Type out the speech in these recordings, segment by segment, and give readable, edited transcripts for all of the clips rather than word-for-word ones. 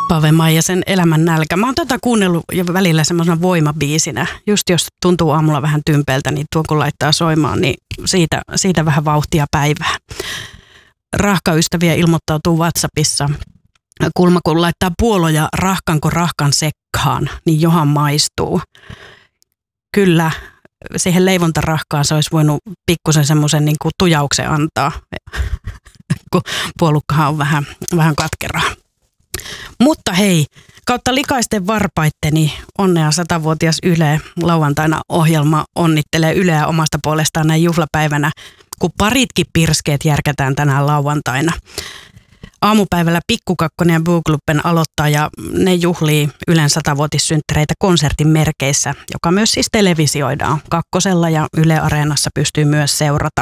Pave Maijasen Elämän nälkä. Mä oon kuunnellut jo välillä semmoisena voimabiisinä. Just jos tuntuu aamulla vähän tympeltä, niin tuo kun laittaa soimaan, niin siitä vähän vauhtia päivää. Rahkaystäviä ilmoittautuu WhatsAppissa. Kulma kun laittaa puoloja rahkanko rahkan sekkaan, niin johan maistuu. Kyllä, siihen leivontarahkaan se olisi voinut pikkusen semmoisen niin kuin tujauksen antaa, kun puolukkahan on vähän katkeraa. Mutta hei, kautta likaisten varpaitteni onnea 100-vuotias Yle. Lauantaina ohjelma onnittelee Yleä omasta puolestaan näin juhlapäivänä, kun paritkin pirskeet järkätään tänään lauantaina. Aamupäivällä Pikku Kakkonen ja Booklubben aloittaa ja ne juhlii Ylen 100-vuotissynttäreitä konsertin merkeissä, joka myös siis televisioidaan Kakkosella ja Yle Areenassa pystyy myös seurata.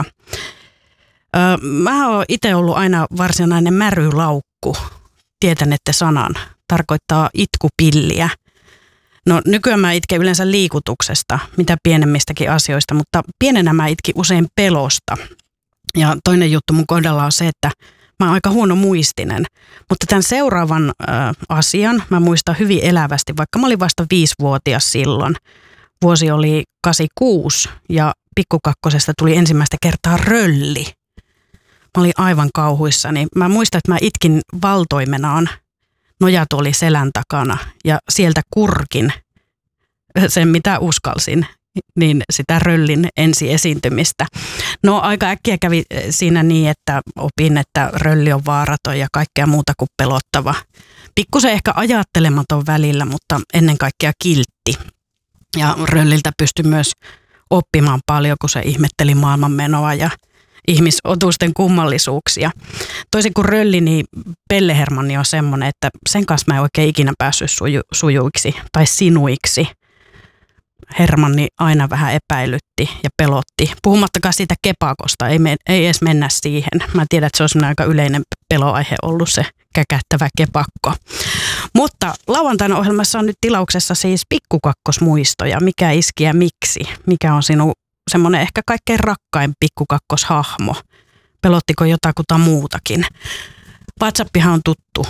Mä oon itse ollut aina varsinainen märylaukku. Tietänette sanan. Tarkoittaa itkupilliä. No nykyään mä itken yleensä liikutuksesta, mitä pienemmistäkin asioista, mutta pienenä mä itkin usein pelosta. Ja toinen juttu mun kohdalla on se, että mä oon aika huono muistinen. Mutta tämän seuraavan asian mä muistan hyvin elävästi, vaikka mä olin vasta 5-vuotias silloin. Vuosi oli 86 ja Pikku Kakkosesta tuli ensimmäistä kertaa rölli. Mä olin aivan kauhuissani. Mä muistan, että mä itkin valtoimenaan nojatuoli selän takana ja sieltä kurkin sen, mitä uskalsin, niin sitä röllin ensiesiintymistä. No aika äkkiä kävi siinä niin, että opin, että rölli on vaaraton ja kaikkea muuta kuin pelottava. Pikkusen ehkä ajattelematon välillä, mutta ennen kaikkea kiltti. Ja rölliltä pystyi myös oppimaan paljon, kun se ihmetteli maailmanmenoa ja ihmisotusten kummallisuuksia. Toisin kuin rölli, niin Pelle Hermanni on semmoinen, että sen kanssa mä en oikein ikinä päässyt sujuiksi tai sinuiksi. Hermanni aina vähän epäilytti ja pelotti. Puhumattakaan siitä kepakosta, ei edes mennä siihen. Mä tiedän, että se on semmoinen aika yleinen peloaihe ollut se käkättävä kepakko. Mutta lauantaina ohjelmassa on nyt tilauksessa siis pikkukakkosmuistoja. Mikä iski ja miksi? Mikä on sinun semmoinen ehkä kaikkein rakkain pikkukakkoshahmo? Pelottiko jotakuta muutakin? WhatsAppihan on tuttu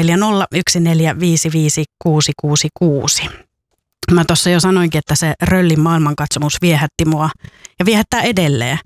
0401455666. Mä tuossa jo sanoinkin, että se röllin maailmankatsomus viehätti mua ja viehättää edelleen.